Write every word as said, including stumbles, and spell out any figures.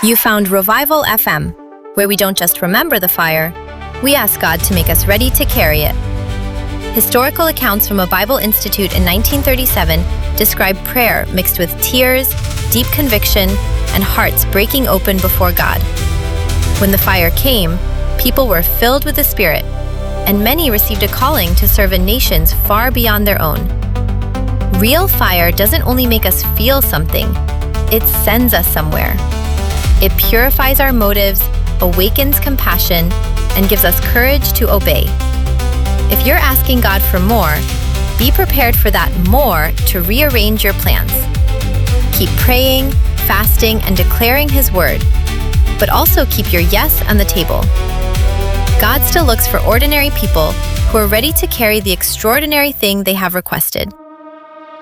You found Revival F M, where we don't just remember the fire, we ask God to make us ready to carry it. Historical accounts from a Bible Institute in nineteen thirty-seven describe prayer mixed with tears, deep conviction, and hearts breaking open before God. When the fire came, people were filled with the Spirit, and many received a calling to serve in nations far beyond their own. Real fire doesn't only make us feel something, it sends us somewhere. It purifies our motives, awakens compassion, and gives us courage to obey. If you're asking God for more, be prepared for that more to rearrange your plans. Keep praying, fasting, and declaring His word, but also keep your yes on the table. God still looks for ordinary people who are ready to carry the extraordinary thing they have requested.